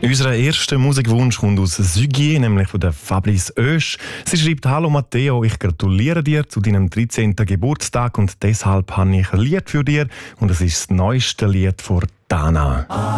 Unser erster Musikwunsch kommt aus Sügier, nämlich von der Fabrice Oesch. Sie schreibt: Hallo Matteo, ich gratuliere dir zu deinem 13. Geburtstag und deshalb habe ich ein Lied für dich und es ist das neueste Lied von Dana.